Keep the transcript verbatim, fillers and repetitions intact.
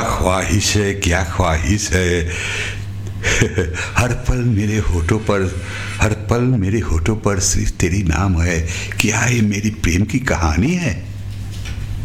ख्वाहिश है, क्या ख्वाहिश है। हर पल मेरे होठों पर हर पल मेरे होठों पर सिर्फ तेरी नाम है। क्या ये मेरी प्रेम की कहानी है?